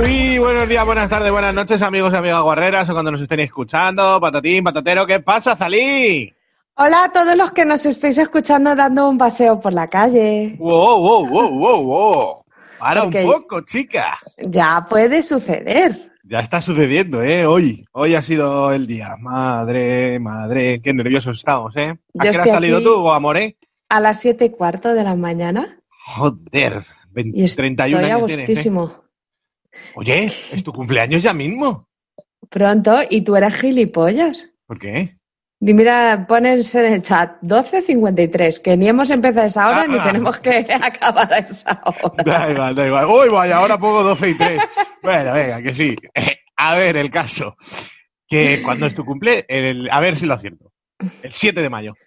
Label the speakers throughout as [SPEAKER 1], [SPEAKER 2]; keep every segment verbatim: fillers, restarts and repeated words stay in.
[SPEAKER 1] Muy buenos días, buenas tardes, buenas noches, amigos y amigas guarreras, o cuando nos estén escuchando, patatín, patatero, ¿qué pasa, Zalí?
[SPEAKER 2] Hola a todos los que nos estáis escuchando dando un paseo por la calle.
[SPEAKER 1] Wow, wow, wow, wow, wow. Para
[SPEAKER 2] Porque
[SPEAKER 1] un poco, chica.
[SPEAKER 2] Ya puede suceder.
[SPEAKER 1] Ya está sucediendo, ¿eh? Hoy, hoy ha sido el día. Madre, madre, qué nerviosos estamos, ¿eh? ¿A
[SPEAKER 2] Yo
[SPEAKER 1] qué hora has
[SPEAKER 2] estoy
[SPEAKER 1] salido
[SPEAKER 2] aquí
[SPEAKER 1] tú, amore?
[SPEAKER 2] A las siete y cuarto de la mañana.
[SPEAKER 1] Joder, veinte,
[SPEAKER 2] Y estoy
[SPEAKER 1] treinta y un
[SPEAKER 2] a
[SPEAKER 1] años tienes, ¿eh?
[SPEAKER 2] gustísimo.
[SPEAKER 1] Oye, ¿es tu cumpleaños ya mismo?
[SPEAKER 2] Pronto, y tú eres gilipollas.
[SPEAKER 1] ¿Por qué?
[SPEAKER 2] Y mira, pones en el chat doce cincuenta y tres, que ni hemos empezado a esa hora
[SPEAKER 1] Ah,
[SPEAKER 2] ni tenemos que acabar a esa hora.
[SPEAKER 1] Da igual, da igual. Uy, vaya, ahora pongo doce y tres. Bueno, venga, que sí. A ver, el caso. Que cuando es tu cumple, el, a ver si lo acierto. El siete de mayo.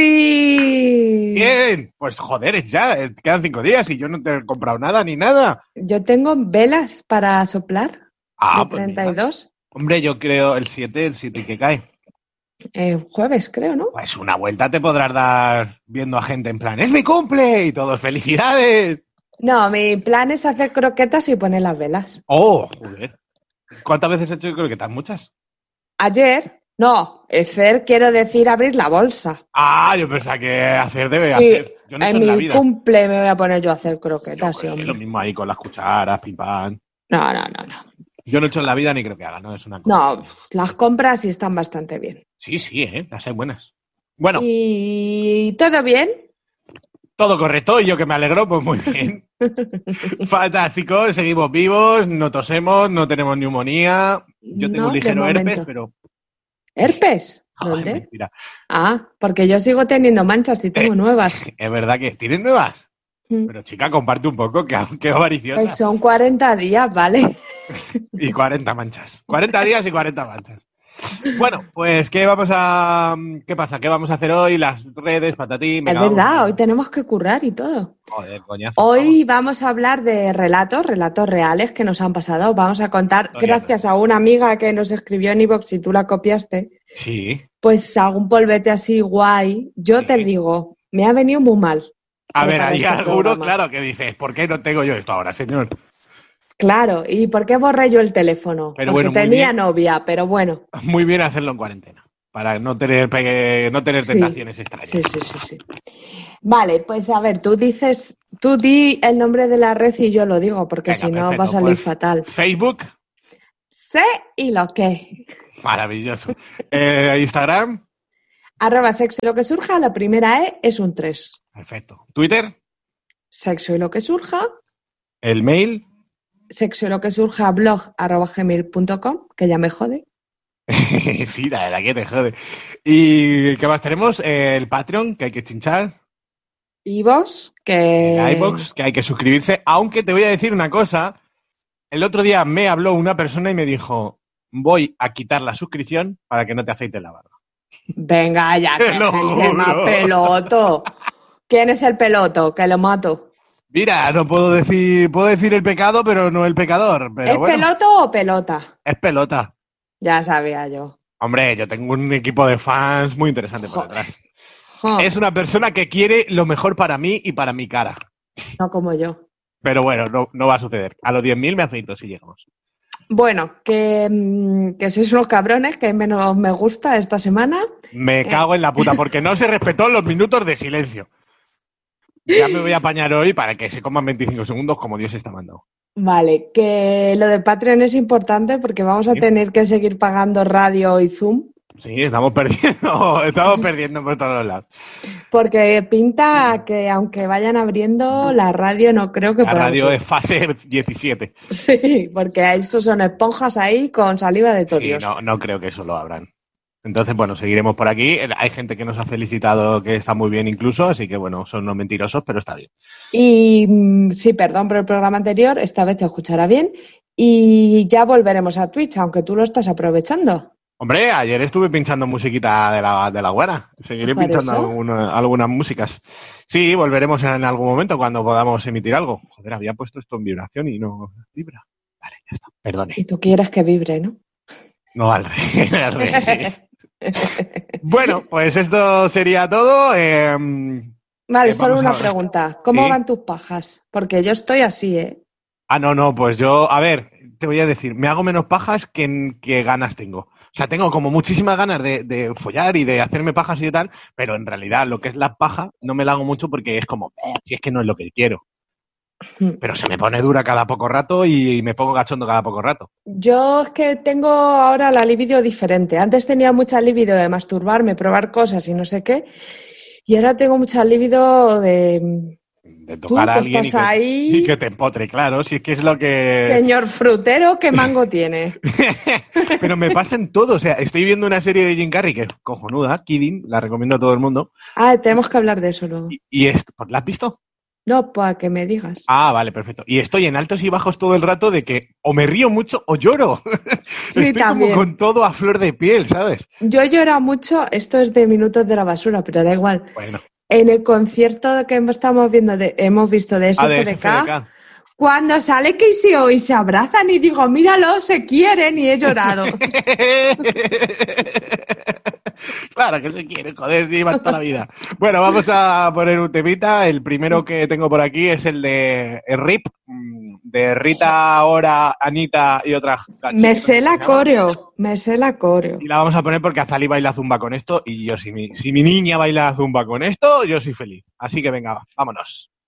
[SPEAKER 2] Sí.
[SPEAKER 1] Bien, pues joder, es ya, eh, quedan cinco días y yo no te he comprado nada ni nada.
[SPEAKER 2] Yo tengo velas para soplar.
[SPEAKER 1] Ah,
[SPEAKER 2] de
[SPEAKER 1] pues
[SPEAKER 2] treinta y dos.
[SPEAKER 1] mira. Hombre, yo creo el siete, el siete que cae.
[SPEAKER 2] Eh, jueves, creo, ¿no?
[SPEAKER 1] Pues una vuelta te podrás dar viendo a gente en plan, ¡es mi cumple! Y todos, ¡felicidades!
[SPEAKER 2] No, mi plan es hacer croquetas y poner las velas.
[SPEAKER 1] ¡Oh, joder! ¿Cuántas veces he hecho croquetas? ¿Muchas?
[SPEAKER 2] Ayer, no, hacer quiero decir abrir la bolsa.
[SPEAKER 1] Ah, yo pensaba que hacer debe
[SPEAKER 2] Sí,
[SPEAKER 1] hacer. Yo no he hecho
[SPEAKER 2] en
[SPEAKER 1] en la
[SPEAKER 2] mi
[SPEAKER 1] vida.
[SPEAKER 2] cumple me voy a poner yo a hacer
[SPEAKER 1] Yo
[SPEAKER 2] croquetas,
[SPEAKER 1] qué
[SPEAKER 2] sí,
[SPEAKER 1] sé,
[SPEAKER 2] hombre.
[SPEAKER 1] lo mismo ahí con las cucharas, pim pam.
[SPEAKER 2] No, no, no, no.
[SPEAKER 1] Yo no he hecho en la vida ni creo que haga, ¿no? Es una cosa.
[SPEAKER 2] No, las compras sí están bastante bien.
[SPEAKER 1] Sí, sí, ¿eh? Las hay buenas. Bueno,
[SPEAKER 2] ¿Y todo bien?
[SPEAKER 1] todo correcto y yo que me alegro, pues muy bien. Fantástico, seguimos vivos, no tosemos, no tenemos neumonía. Yo tengo
[SPEAKER 2] No,
[SPEAKER 1] un
[SPEAKER 2] de
[SPEAKER 1] ligero herpes,
[SPEAKER 2] momento.
[SPEAKER 1] pero...
[SPEAKER 2] ¿Herpes?
[SPEAKER 1] Ay,
[SPEAKER 2] ¿Dónde?
[SPEAKER 1] mentira.
[SPEAKER 2] Ah, porque yo sigo teniendo manchas y tengo
[SPEAKER 1] Eh,
[SPEAKER 2] nuevas.
[SPEAKER 1] Es verdad que tienes nuevas.
[SPEAKER 2] Mm.
[SPEAKER 1] Pero chica, comparte un poco, que, que avariciosa.
[SPEAKER 2] Pues son cuarenta días, ¿vale?
[SPEAKER 1] Y cuarenta manchas. cuarenta días y cuarenta manchas. Bueno, pues ¿qué vamos a qué pasa? ¿Qué vamos a hacer hoy? Las redes, patatín.
[SPEAKER 2] Es
[SPEAKER 1] venga, vamos
[SPEAKER 2] verdad,
[SPEAKER 1] a-
[SPEAKER 2] hoy tenemos que currar y todo.
[SPEAKER 1] Joder, coñazo.
[SPEAKER 2] Hoy vamos a hablar de relatos, relatos reales que nos han pasado. Vamos a contar,
[SPEAKER 1] Historias
[SPEAKER 2] gracias a una amiga que nos escribió en iVoox y tú la copiaste,
[SPEAKER 1] Sí.
[SPEAKER 2] pues algún polvete así guay. Yo
[SPEAKER 1] Sí.
[SPEAKER 2] te digo, me ha venido muy mal.
[SPEAKER 1] A ver,
[SPEAKER 2] preparar
[SPEAKER 1] hay
[SPEAKER 2] este
[SPEAKER 1] alguno,
[SPEAKER 2] programa.
[SPEAKER 1] claro, que dices, ¿por qué no tengo yo esto ahora, señor?
[SPEAKER 2] Claro, ¿y por qué borré yo el teléfono?
[SPEAKER 1] Pero
[SPEAKER 2] Porque
[SPEAKER 1] bueno, muy
[SPEAKER 2] tenía
[SPEAKER 1] bien.
[SPEAKER 2] novia, pero bueno.
[SPEAKER 1] Muy bien hacerlo en cuarentena, para no tener pegue- no tener
[SPEAKER 2] Sí.
[SPEAKER 1] tentaciones extrañas.
[SPEAKER 2] Sí, sí, sí, sí. Vale, pues a ver, tú dices, tú di el nombre de la red y yo lo digo, porque
[SPEAKER 1] Venga,
[SPEAKER 2] si no
[SPEAKER 1] perfecto,
[SPEAKER 2] va a salir
[SPEAKER 1] pues,
[SPEAKER 2] fatal.
[SPEAKER 1] Facebook,
[SPEAKER 2] Sé y lo que.
[SPEAKER 1] maravilloso. Eh, Instagram,
[SPEAKER 2] Arroba sexo y lo que surja, la primera E es un tres.
[SPEAKER 1] perfecto. Twitter,
[SPEAKER 2] Sexo y lo que surja,
[SPEAKER 1] el mail.
[SPEAKER 2] sexo y lo que surja blog arroba gmail punto com, que ya me jode.
[SPEAKER 1] Sí, la verdad que te jode. ¿Y qué más tenemos? Eh, el Patreon, que hay que chinchar.
[SPEAKER 2] Y vos, que...
[SPEAKER 1] El iVoox, que hay que suscribirse. Aunque te voy a decir una cosa. El otro día me habló una persona y me dijo, voy a quitar la suscripción para que no te afeites la barba.
[SPEAKER 2] Venga, ya,
[SPEAKER 1] Te
[SPEAKER 2] que
[SPEAKER 1] lo
[SPEAKER 2] gente más
[SPEAKER 1] juro.
[SPEAKER 2] peloto. ¿Quién es el peloto? Que lo mato.
[SPEAKER 1] Mira, no puedo decir, puedo decir el pecado, pero no el pecador. Pero
[SPEAKER 2] ¿Es
[SPEAKER 1] bueno,
[SPEAKER 2] peloto o pelota?
[SPEAKER 1] es pelota.
[SPEAKER 2] Ya sabía yo.
[SPEAKER 1] Hombre, yo tengo un equipo de fans muy interesante por
[SPEAKER 2] Joder.
[SPEAKER 1] detrás.
[SPEAKER 2] Jo,
[SPEAKER 1] Es una persona que quiere lo mejor para mí y para mi cara.
[SPEAKER 2] no como yo.
[SPEAKER 1] Pero bueno, no, no va a suceder. A los diez mil me afeito si llegamos.
[SPEAKER 2] Bueno, que, mm, que sois unos cabrones, que menos me gusta esta semana.
[SPEAKER 1] Me cago en la puta, porque no se respetó los minutos de silencio. Ya me voy a apañar hoy para que se coman veinticinco segundos como Dios está mandando.
[SPEAKER 2] Vale, que lo de Patreon es importante porque vamos a
[SPEAKER 1] Sí.
[SPEAKER 2] tener que seguir pagando radio y Zoom.
[SPEAKER 1] Sí, estamos perdiendo, estamos perdiendo por todos los lados.
[SPEAKER 2] Porque pinta que aunque vayan abriendo, la radio no creo que
[SPEAKER 1] La
[SPEAKER 2] podamos
[SPEAKER 1] radio
[SPEAKER 2] ir.
[SPEAKER 1] es fase diecisiete.
[SPEAKER 2] Sí, porque estos son esponjas ahí con saliva de
[SPEAKER 1] Sí,
[SPEAKER 2] torios.
[SPEAKER 1] no, no creo que eso lo abran. Entonces, bueno, seguiremos por aquí. Hay gente que nos ha felicitado que está muy bien incluso, así que bueno, son unos mentirosos, pero está bien.
[SPEAKER 2] Y mm, sí, perdón por el programa anterior, esta vez te escuchará bien. Y ya volveremos a Twitch, aunque tú lo estás aprovechando.
[SPEAKER 1] Hombre, ayer estuve pinchando musiquita de la, de la buena. Seguiré
[SPEAKER 2] ¿Por
[SPEAKER 1] pinchando
[SPEAKER 2] eso?
[SPEAKER 1] alguna- algunas músicas. Sí, volveremos en algún momento cuando podamos emitir algo. Joder, había puesto esto en vibración y no vibra. Vale, ya está. Perdone.
[SPEAKER 2] Y tú quieres que vibre, ¿no?
[SPEAKER 1] No, al revés. Al revés. Bueno, pues esto sería todo. Eh,
[SPEAKER 2] Vale,
[SPEAKER 1] Eh,
[SPEAKER 2] solo
[SPEAKER 1] vamos
[SPEAKER 2] una
[SPEAKER 1] a ver.
[SPEAKER 2] pregunta. ¿Cómo
[SPEAKER 1] Sí.
[SPEAKER 2] van tus pajas? Porque yo estoy así, ¿eh?
[SPEAKER 1] Ah, no, no, pues yo, a ver, te voy a decir, me hago menos pajas que, que ganas tengo. O sea, tengo como muchísimas ganas de, de follar y de hacerme pajas y tal, pero en realidad lo que es la paja no me la hago mucho porque es como, eh, si es que no es lo que quiero. Pero se me pone dura cada poco rato y me pongo cachondo cada poco rato.
[SPEAKER 2] Yo es que tengo ahora la libido diferente. Antes tenía mucha libido de masturbarme, probar cosas y no sé qué. Y ahora tengo mucha libido de...
[SPEAKER 1] De tocar
[SPEAKER 2] Tú,
[SPEAKER 1] a alguien y que,
[SPEAKER 2] ahí...
[SPEAKER 1] y que te empotre, claro, si es que es lo que...
[SPEAKER 2] Señor frutero, ¿qué mango tiene?
[SPEAKER 1] Pero me pasa en todo, o sea, estoy viendo una serie de Jim Carrey que es cojonuda, Kidding, la recomiendo a todo el mundo.
[SPEAKER 2] Ah, tenemos que hablar de eso luego.
[SPEAKER 1] Y, y es... ¿La has visto?
[SPEAKER 2] No, para que me digas.
[SPEAKER 1] Ah, vale, perfecto. Y estoy en altos y bajos todo el rato de que o me río mucho o lloro.
[SPEAKER 2] Sí,
[SPEAKER 1] estoy
[SPEAKER 2] también.
[SPEAKER 1] como con todo a flor de piel, ¿sabes?
[SPEAKER 2] Yo lloro mucho, esto es de Minutos de la Basura, pero da igual.
[SPEAKER 1] Bueno.
[SPEAKER 2] En el concierto que estamos viendo de, hemos visto de S F D K,
[SPEAKER 1] ah, de S F D K,
[SPEAKER 2] cuando sale Casey O y se abrazan y digo, míralo, se quieren, y he llorado.
[SPEAKER 1] Claro que se quiere, joder, lleva toda la vida. Bueno, vamos a poner un temita. El primero que tengo por aquí es el de el R I P, de Rita, Ora, Anita y otras.
[SPEAKER 2] Me sé la coreo, me sé la coreo.
[SPEAKER 1] Y la vamos a poner porque Azalí baila zumba con esto y yo, si mi, si mi niña baila zumba con esto, yo soy feliz. Así que venga, vámonos.